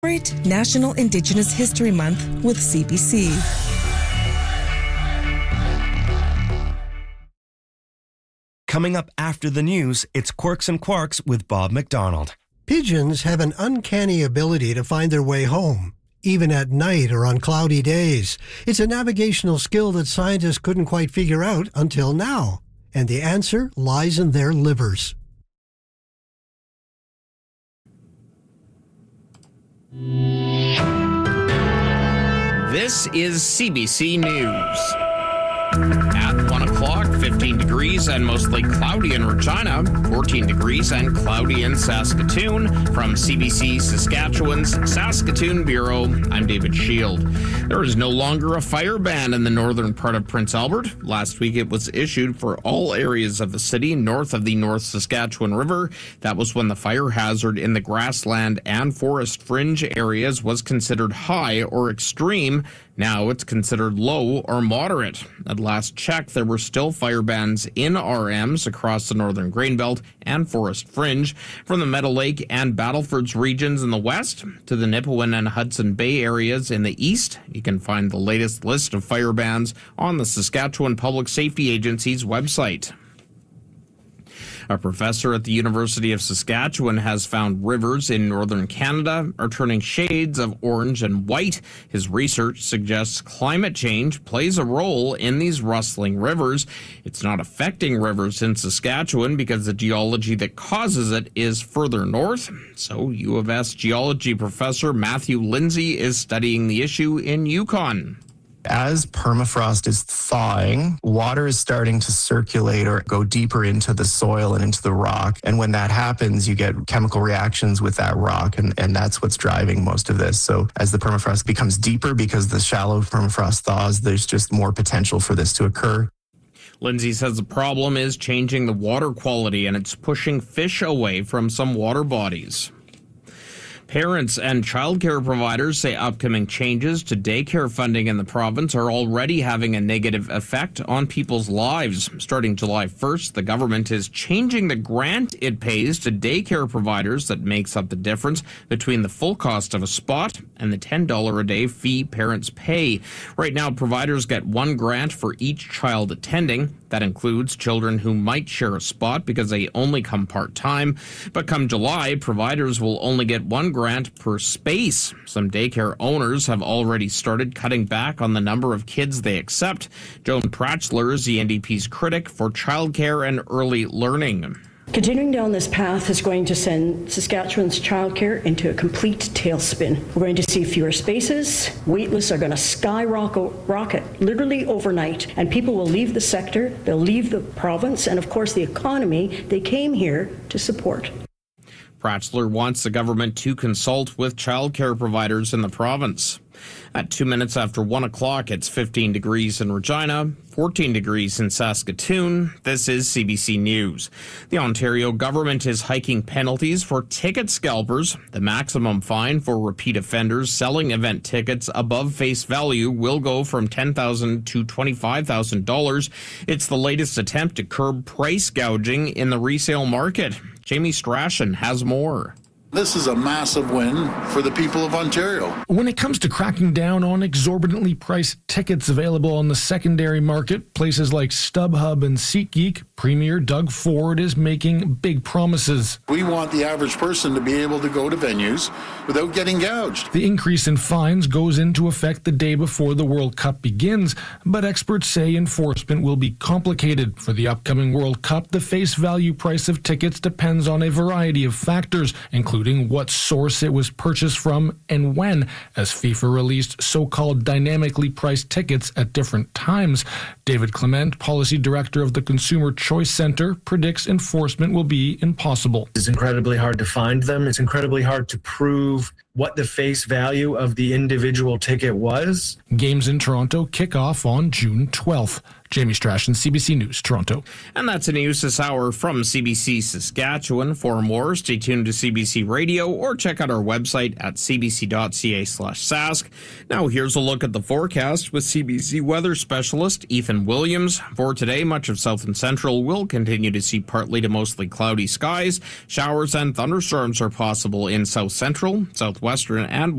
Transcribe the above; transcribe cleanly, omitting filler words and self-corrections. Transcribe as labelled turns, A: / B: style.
A: Celebrate National Indigenous History Month with CBC.
B: Coming up after the news, it's Quirks and Quarks with Bob McDonald.
C: Pigeons have an uncanny ability to find their way home, even at night or on cloudy days. It's a navigational skill that scientists couldn't quite figure out until now. And the answer lies in their livers.
D: This is CBC News. At 1 o'clock, 15 degrees and mostly cloudy in Regina, 14 degrees and cloudy in Saskatoon. From CBC Saskatchewan's Saskatoon Bureau, I'm David Shield. There is no longer a fire ban in the northern part of Prince Albert. Last week it was issued for all areas of the city north of the North Saskatchewan River. That was when the fire hazard in the grassland and forest fringe areas was considered high or extreme. Now it's considered low or moderate. At last check, there were still fire bans in RMs across the northern Grain-Belt and Forest Fringe. From the Meadow Lake and Battlefords regions in the west to the Nipawin and Hudson Bay areas in the east, you can find the latest list of fire bans on the Saskatchewan Public Safety Agency's website. A professor at the University of Saskatchewan has found rivers in northern Canada are turning shades of orange and white. His research suggests climate change plays a role in these rustling rivers. It's not affecting rivers in Saskatchewan because the geology that causes it is further north. So U of S geology professor Matthew Lindsay is studying the issue in Yukon.
E: As permafrost is thawing, water is starting to circulate or go deeper into the soil and into the rock. And when that happens, you get chemical reactions with that rock, and that's what's driving most of this. So as the permafrost becomes deeper because the shallow permafrost thaws, there's just more potential for this to occur.
D: Lindsay says the problem is changing the water quality, and it's pushing fish away from some water bodies. Parents and childcare providers say upcoming changes to daycare funding in the province are already having a negative effect on people's lives. Starting July 1st, the government is changing the grant it pays to daycare providers that makes up the difference between the full cost of a spot and the $10 a day fee parents pay. Right now, providers get one grant for each child attending. That includes children who might share a spot because they only come part-time. But come July, providers will only get one grant per space. Some daycare owners have already started cutting back on the number of kids they accept. Joan Pratchler is the NDP's critic for childcare and early learning.
F: Continuing down this path is going to send Saskatchewan's childcare into a complete tailspin. We're going to see fewer spaces, waitlists are going to skyrocket literally overnight, and people will leave the sector, they'll leave the province, and of course the economy they came here to support.
D: Pratchler wants the government to consult with childcare providers in the province. At 2 minutes after 1 o'clock, it's 15 degrees in Regina, 14 degrees in Saskatoon. This is CBC News. The Ontario government is hiking penalties for ticket scalpers. The maximum fine for repeat offenders selling event tickets above face value will go from $10,000 to $25,000. It's the latest attempt to curb price gouging in the resale market. Jamie Strachan has more.
G: This is a massive win for the people of Ontario.
H: When it comes to cracking down on exorbitantly priced tickets available on the secondary market, places like StubHub and SeatGeek, Premier Doug Ford is making big promises.
G: We want the average person to be able to go to venues without getting gouged.
H: The increase in fines goes into effect the day before the World Cup begins, but experts say enforcement will be complicated. For the upcoming World Cup, the face value price of tickets depends on a variety of factors, including what source it was purchased from and when, as FIFA released so-called dynamically priced tickets at different times. David Clement, Policy Director of the Consumer Choice Centre, predicts enforcement will be impossible.
I: It's incredibly hard to find them. It's incredibly hard to prove what the face value of the individual ticket was.
H: Games in Toronto kick off on June 12th. Jamie Strachan, CBC News, Toronto.
D: And that's the news this hour from CBC Saskatchewan. For more, stay tuned to CBC Radio or check out our website at cbc.ca/sask. Now here's a look at the forecast with CBC weather specialist Ethan Williams. For today, much of south and central will continue to see partly to mostly cloudy skies. Showers and thunderstorms are possible in south central, southwest Southwestern and